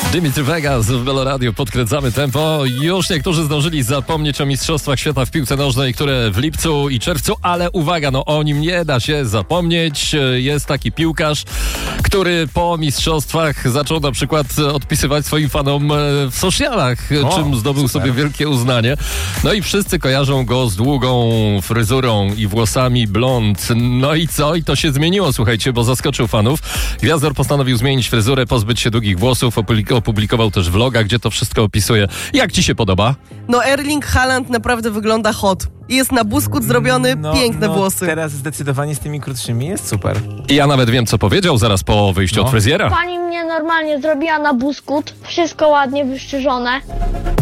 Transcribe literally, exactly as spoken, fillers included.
Dimitri Vegas w Meloradio, podkręcamy tempo. Już niektórzy zdążyli zapomnieć o Mistrzostwach Świata w piłce nożnej, które w lipcu i czerwcu, ale uwaga, no o nim nie da się zapomnieć. Jest taki piłkarz, który po mistrzostwach zaczął na przykład odpisywać swoim fanom w socialach, o, czym zdobył super. sobie wielkie uznanie. No i wszyscy kojarzą go z długą fryzurą i włosami blond. No i co? I to się zmieniło, słuchajcie, bo zaskoczył fanów. Gwiazdor postanowił zmienić fryzurę, pozbyć się długich włosów, opublikował też vloga, gdzie to wszystko opisuje. Jak ci się podoba? No Erling Haaland naprawdę wygląda hot. Jest na buskut zrobiony, no, piękne no, włosy. Teraz zdecydowanie z tymi krótszymi jest super. I ja nawet wiem, co powiedział zaraz po wyjściu no. od fryzjera. Pani mnie normalnie zrobiła na buskut, wszystko ładnie wyszczyżone.